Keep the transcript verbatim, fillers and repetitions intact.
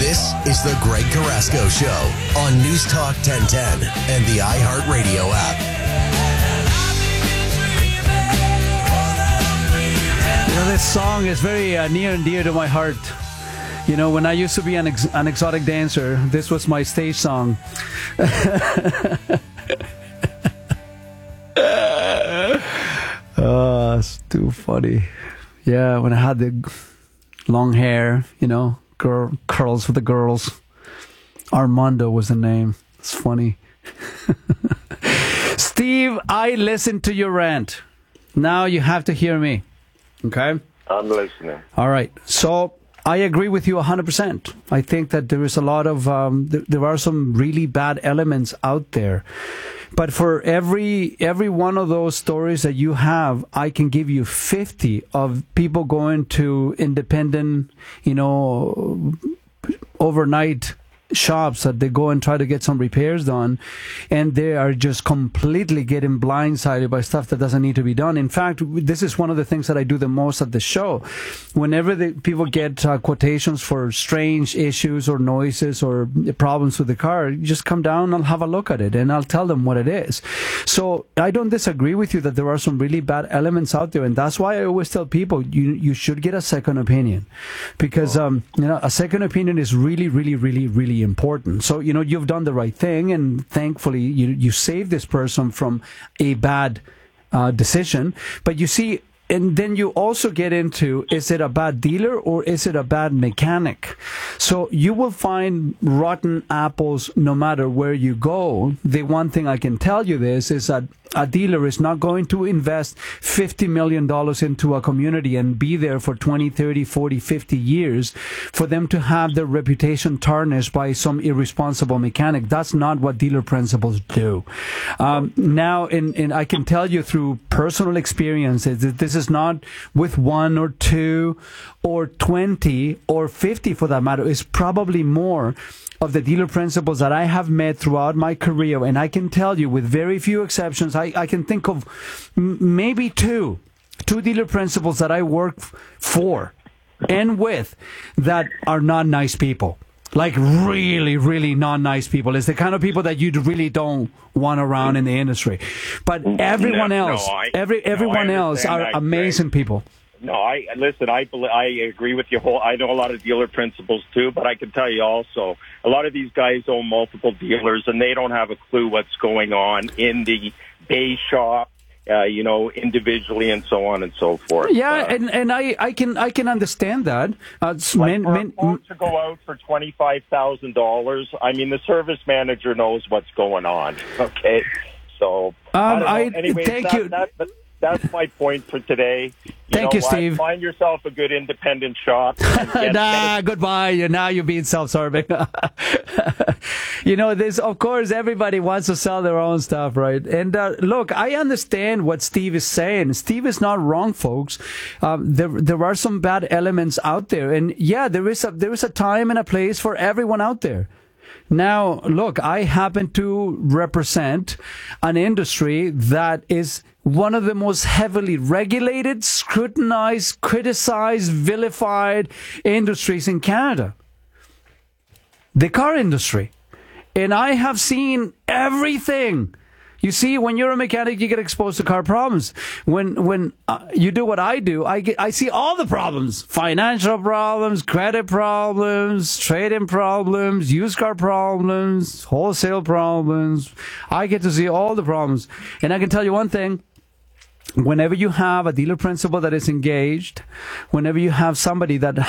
This is the Greg Carrasco Show on News Talk ten ten and the iHeartRadio app. You know, this song is very uh, near and dear to my heart. You know, when I used to be an, ex- an exotic dancer, this was my stage song. Oh, it's too funny. Yeah, when I had the long hair, you know, girl curls for the girls. Armando was the name. It's funny. Steve, I listened to your rant. Now you have to hear me. Okay? I'm listening. All right. So I agree with you one hundred percent. I think that there is a lot of, um, th- there are some really bad elements out there. But for every every one of those stories that you have, I can give you fifty of people going to independent, you know, overnight shops that they go and try to get some repairs done, and they are just completely getting blindsided by stuff that doesn't need to be done. In fact, this is one of the things that I do the most at the show. Whenever the people get uh, quotations for strange issues or noises or problems with the car, you just come down, I'll have a look at it, and I'll tell them what it is. So I don't disagree with you that there are some really bad elements out there, and that's why I always tell people you you should get a second opinion, because um, you know, a second opinion is really, really, really, really important. So, you know, you've done the right thing, and thankfully you you saved this person from a bad uh, decision. But you see, and then you also get into, is it a bad dealer or is it a bad mechanic? So you will find rotten apples no matter where you go. The one thing I can tell you this is that a dealer is not going to invest fifty million dollars into a community and be there for twenty, thirty, forty, fifty years for them to have their reputation tarnished by some irresponsible mechanic. That's not what dealer principals do. Um, now, in, in, I can tell you through personal experiences that this is not with one or two or twenty or fifty for that matter. It's probably more of the dealer principals that I have met throughout my career, and I can tell you with very few exceptions, I, I can think of m- maybe two, two dealer principals that I work f- for and with that are not nice people. Like really, really not nice people. It's the kind of people that you really don't want around in the industry. But everyone no, else, no, I, every everyone no, else are that, amazing Greg. people. No, I listen. I I agree with you. Whole. I know a lot of dealer principals too, but I can tell you also, a lot of these guys own multiple dealers, and they don't have a clue what's going on in the bay shop. Uh, you know, individually and so on and so forth. Yeah, uh, and, and I, I can I can understand that. Uh, like men, for men, a quote to go out for twenty five thousand dollars. I mean, the service manager knows what's going on. Okay, so um, I, I Anyways, thank that, you. That, that, that's my point for today. You Thank know you, what? Steve. Find yourself a good independent shop. And get, nah, get goodbye. You now you're being self-serving. You know, this. Of course, everybody wants to sell their own stuff, right? And uh, look, I understand what Steve is saying. Steve is not wrong, folks. Um, there, there are some bad elements out there, and yeah, there is a there is a time and a place for everyone out there. Now, look, I happen to represent an industry that is one of the most heavily regulated, scrutinized, criticized, vilified industries in Canada. The car industry. And I have seen everything. You see, when you're a mechanic, you get exposed to car problems. When when uh, you do what I do, I get I see all the problems: financial problems, credit problems, trade-in problems, used car problems, wholesale problems. I get to see all the problems, and I can tell you one thing. Whenever you have a dealer principal that is engaged, whenever you have somebody that